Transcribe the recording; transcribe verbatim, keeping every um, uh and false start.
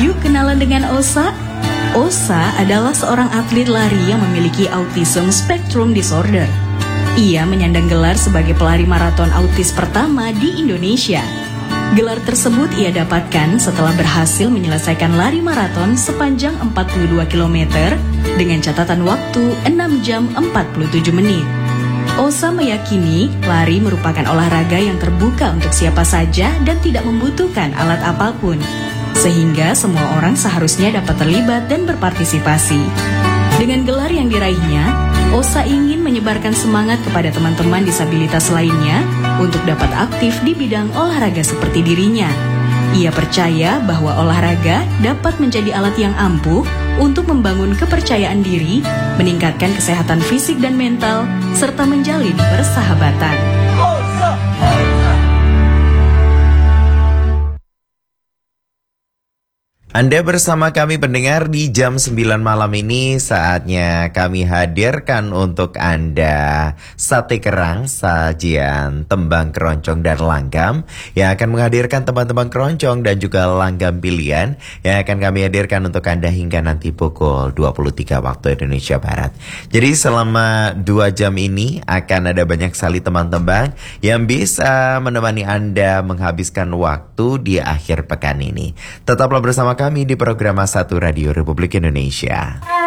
Yuk kenalan dengan Osa. Osa adalah seorang atlet lari yang memiliki Autism Spectrum Disorder. Ia menyandang gelar sebagai pelari maraton autis pertama di Indonesia. Gelar tersebut ia dapatkan setelah berhasil menyelesaikan lari maraton sepanjang empat puluh dua kilometer dengan catatan waktu enam jam empat puluh tujuh menit. Osa meyakini lari merupakan olahraga yang terbuka untuk siapa saja dan tidak membutuhkan alat apapun, sehingga semua orang seharusnya dapat terlibat dan berpartisipasi. Dengan gelar yang diraihnya, Osa ingin menyebarkan semangat kepada teman-teman disabilitas lainnya untuk dapat aktif di bidang olahraga seperti dirinya. Ia percaya bahwa olahraga dapat menjadi alat yang ampuh untuk membangun kepercayaan diri, meningkatkan kesehatan fisik dan mental, serta menjalin persahabatan. Anda bersama kami pendengar di jam sembilan malam ini, saatnya kami hadirkan untuk Anda Sate Kerang, sajian tembang keroncong dan langgam yang akan menghadirkan tembang-tembang keroncong dan juga langgam pilihan yang akan kami hadirkan untuk Anda hingga nanti pukul dua puluh tiga waktu Indonesia Barat. Jadi selama dua jam ini akan ada banyak sekali tembang-tembang yang bisa menemani Anda menghabiskan waktu di akhir pekan ini. Tetaplah bersama kami di program Satu Radio Republik Indonesia.